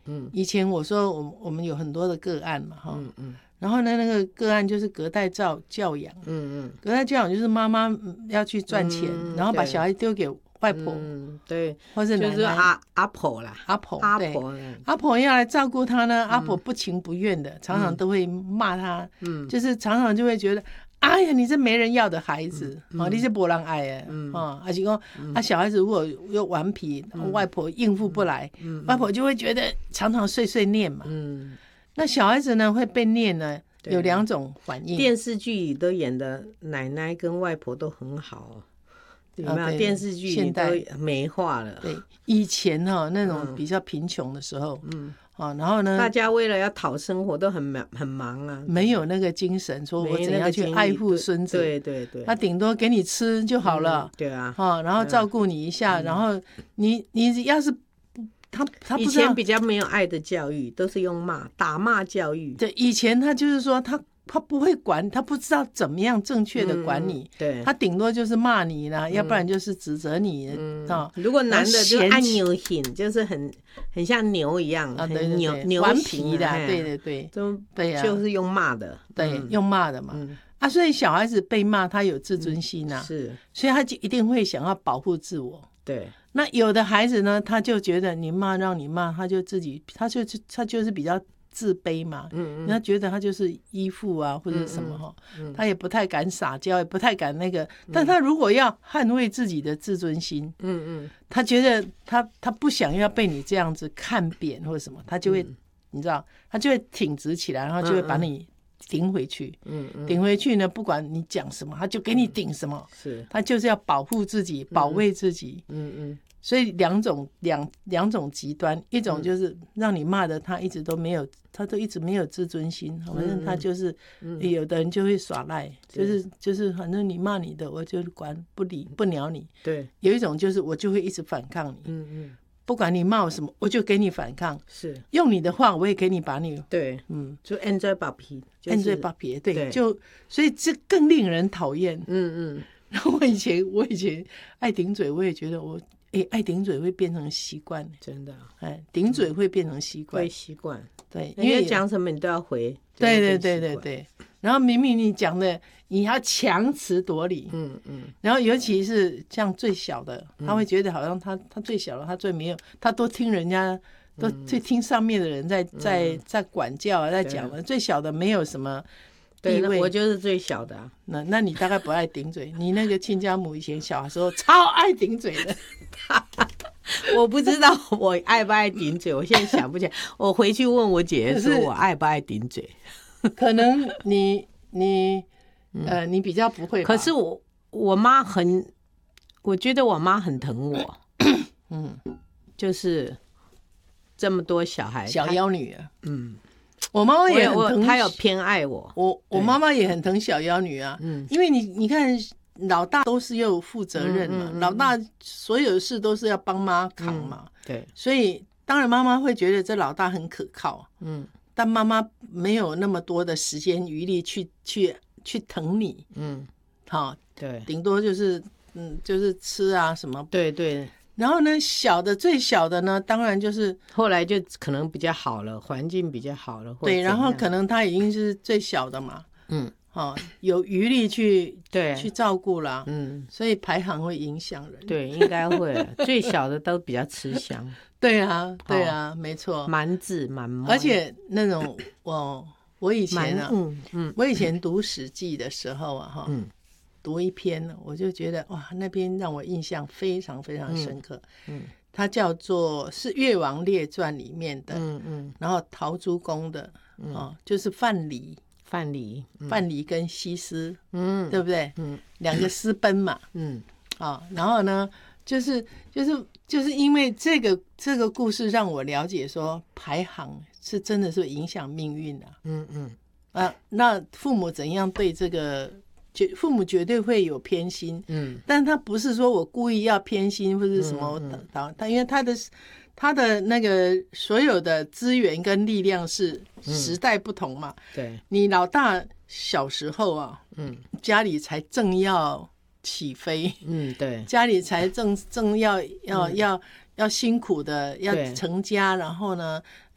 以前我说我们有很多的个案嘛，然后呢，那个个案就是隔代教养，隔代教养就是妈妈要去赚钱，然后把小孩丢给外婆， 对， 或者奶奶， 就是阿婆啦， 阿婆要来照顾他呢，阿婆不情不愿的，常常都会骂他，就是常常就会觉得，哎呀，你这没人要的孩子，你这没人爱的，而且说小孩子如果又顽皮，外婆应付不来，外婆就会觉得常常碎碎念嘛，那小孩子呢会被念呢，有2种反应。 电视剧里都演的奶奶跟外婆都很好，有没有？电视剧里都美化了。 对，以前那种比较贫穷的时候，然后呢， 大家为了要讨生活都很忙啊， 没有那个精神，说我怎样去爱护孙子。 对， 他顶多给你吃就好了， 对啊， 然后照顾你一下，然后你要是他不知道， 以前比较没有爱的教育，都是用打骂教育。 对，以前他就是说他不会管，他不知道怎么样正确的管你， 对， 他顶多就是骂你啦，要不然就是指责你， 如果男的就按牛型，就是很像牛一样，很牛顽皮的，对，对呀， 就是用骂的， 对，用骂的嘛。所以小孩子被骂，他有自尊心啊， 是， 所以他就一定会想要保护自我。 对， 那有的孩子呢，他就觉得你骂让你骂，他就是比较自卑嘛，他觉得他就是依附啊或者什么他也不太敢撒娇，也不太敢那个，但他如果要捍卫自己的自尊心，他觉得他不想要被你这样子看扁或者什么，他就会你知道，他就会挺直起来，然后就会把你顶回去，顶回去呢，不管你讲什么，他就给你顶什么， 是， 他就是要保护自己，保卫自己，所以两种极端，一种就是让你骂的他一直都没有，他都一直没有自尊心，反正他就是，有的人就会耍赖，就是反正你骂你的，我就管不理不鸟你， 对， 有一种就是我就会一直反抗你，不管你骂我什么，我就给你反抗， 是用你的话，我也给你把你， 对，就 enjoy 把皮 ，enjoy 把皮，对，就所以这更令人讨厌，然后我以前爱顶嘴，我也觉得爱顶嘴会变成习惯， 真的， 顶嘴会变成习惯， 会习惯， 对， 因为讲什么你都要回， 对，然后明明你讲的，你要强词夺理，然后尤其是像最小的，他会觉得好像他最小了，他最没有，他都听人家，都最听上面的人在管教啊，在讲了，最小的没有什么地位， 我就是最小的啊， 那你大概不爱顶嘴，你那个亲家母以前小的时候超爱顶嘴的。 我不知道我爱不爱顶嘴，我现在想不起来。我回去问我姐姐说我爱不爱顶嘴。 可能你比较不会吧。 可是我妈我觉得我妈很疼我。就是这么多小孩， 小妖女啊。我妈妈也很疼， 她有偏爱我。 我妈妈也很疼小妖女啊。因为你看。老大都是要负责任嘛，老大所有的事都是要帮妈扛嘛， 对， 所以当然妈妈会觉得这老大很可靠，但妈妈没有那么多的时间余力去疼你，好， 对， 顶多就是就是吃啊什么， 对， 然后呢，最小的呢，当然就是后来就可能比较好了，环境比较好了， 对，然后可能他已经是最小的嘛，有余力去照顾啦，所以排行会影响人， 对，应该会，最小的都比较吃香， 对啊，没错， 蛮自蛮， 而且那种我以前啊，我以前读《史记》的时候啊，读一篇，我就觉得哇，那篇让我印象非常非常深刻，它叫做是《越王列传》里面的，然后陶朱公的，就是范蠡跟西施，对不对？两个私奔嘛，然后呢，就是因为这个故事让我了解说排行是真的是影响命运的，那父母怎样对这个，父母绝对会有偏心，但他不是说我故意要偏心或者什么，他因为他的那个所有的资源跟力量是时代不同嘛， 对， 你老大小时候啊，家里才正要起飞， 对， 家里才正要辛苦的要成家，然后呢，